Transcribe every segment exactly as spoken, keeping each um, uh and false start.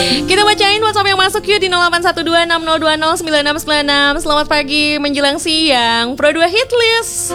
Kita bacain WhatsApp yang masuk yuk di nol delapan satu dua enam nol dua nol sembilan enam sembilan enam. Selamat pagi menjelang siang Pro dua Hit List.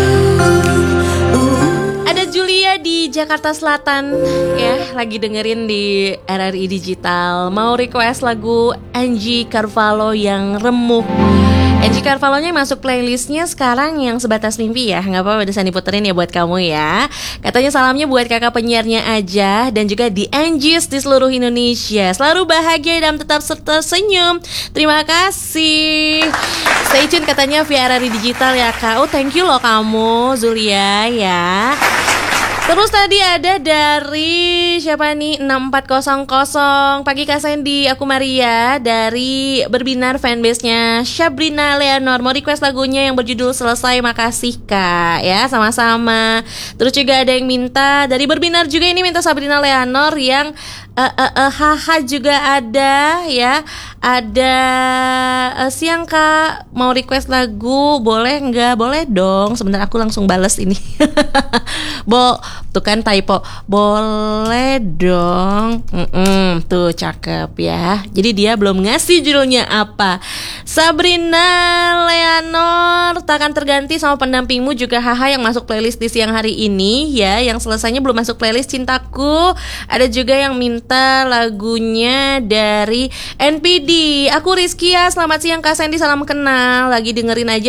Ada Julia di Jakarta Selatan ya, lagi dengerin di R R I Digital. Mau request lagu Angie Carvalho yang Remuk. Angie Carvalho-nya masuk playlistnya sekarang yang Sebatas Mimpi ya. Gak apa-apa, udah diputerin ya buat kamu ya. Katanya salamnya buat kakak penyiarnya aja, dan juga di Angies di seluruh Indonesia. Selalu bahagia dan tetap tersenyum. Terima kasih. Stay tune katanya via R R I Digital ya kak. Oh thank you loh kamu Zulia ya. Terus tadi ada dari siapa nih, enam empat nol nol. Pagi Kak Sandy, aku Maria dari Berbinar fanbase-nya Sabrina Leonor. Mau request lagunya yang berjudul Selesai. Makasih Kak ya, sama-sama. Terus juga ada yang minta dari Berbinar juga, ini minta Sabrina Leonor yang uh, uh, uh, haha juga ada ya. Ada uh, siang Kak, mau request lagu, boleh nggak? Boleh dong, sebentar aku langsung bales ini. Bo, tuh kan typo. Boleh dong. Mm-mm, tuh cakep ya. Jadi dia belum ngasih judulnya apa. Sabrina Leonor, takkan terganti sama pendampingmu juga haha yang masuk playlist di siang hari ini ya. Yang selesainya belum masuk playlist Cintaku. Ada juga yang minta lagunya dari N P D. Aku Rizkia, selamat siang Kak Sandy, salam kenal. Lagi dengerin aja